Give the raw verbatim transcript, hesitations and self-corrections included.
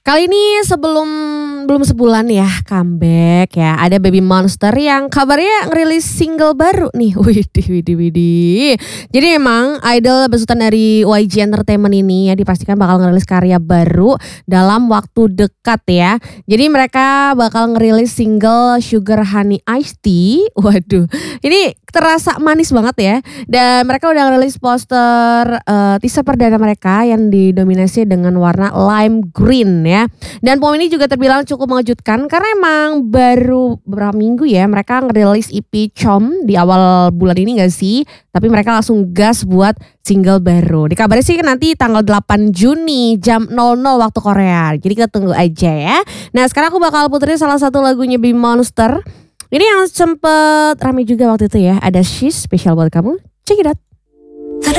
Kali ini sebelum belum sebulan ya comeback ya, ada Baby Monster yang kabarnya ngerilis single baru nih. Widih widih widih. Jadi emang idol besutan dari Y G Entertainment ini ya dipastikan bakal ngerilis karya baru dalam waktu dekat ya. Jadi mereka bakal ngerilis single Sugar Honey Iced Tea. Waduh, ini terasa manis banget ya. Dan mereka udah ngerilis poster uh, teaser perdana mereka yang didominasi dengan warna lime green ya. Dan pom ini juga terbilang cukup mengejutkan karena emang baru beberapa minggu ya mereka ngerilis E P Chom di awal bulan ini gak sih? Tapi mereka langsung gas buat single baru. Dikabarin sih nanti tanggal delapan Juni jam nol nol waktu Korea. Jadi kita tunggu aja ya. Nah sekarang aku bakal puterin salah satu lagunya Baby Monster. Ini yang sempet rame juga waktu itu ya. Ada She's spesial buat kamu. Check it out.